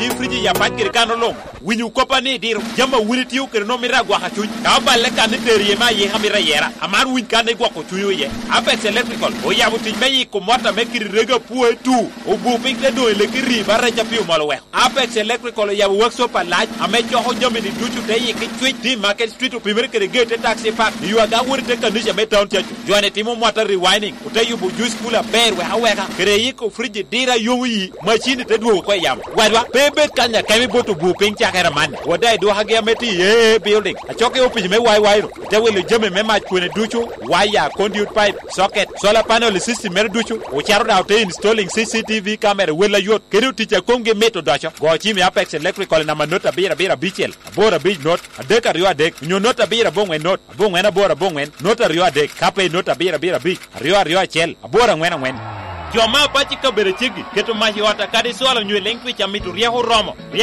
ti friji ya pakir kanolo winyu kopani dir jama wuri tiu kir no mira gwa hachu ka balle kan terie ma yi hamira yera amar win kan gwa ko chuyo ye Apex Electrical o ya buti meyi ko mota mekiri rega puwe tu o bu pink de do le kiri barra japi malo we Apex Electrical ya workshop alaj ame choho jomini duchu te yi ki tweet di market street o primary kere gate taxi park you aga wuri te kanisha me town chachu joane timo mota rewinding utayu bu juice cooler bear we haweka kere yi ko friji dira yowi machine te do ko yam wadwa bebet kanya kemi boto bu pink chakera man wadai do hage meti ye building achoke opi me wai te wele jeme me ma kwene duchu wire conduit pipe socket solar panel system mer duchu o charo da te installing CCTV camera wela yot kedu ticha konge meto dacho go chimi Apex Electrical na manota bira bichel bora big note adeka rio adek nyo nota bira bongwen note bongwen na bora bongwen nota rio adek kape nota bira big rio chel bora ngwen Joma pachi ka bere chigi keto mahi wata kadi swala nywe lengpi cha mitu ria ho romo